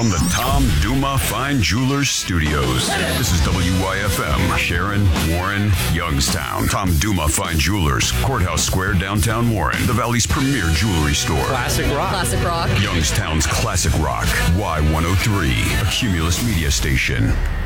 from the Tom Duma Fine Jewelers Studios. This is WYFM, Sharon, Warren, Youngstown. Tom Duma Fine Jewelers, Courthouse Square, downtown Warren. The Valley's premier jewelry store. Classic rock. Classic rock. Youngstown's classic rock. Y103, a Cumulus media station.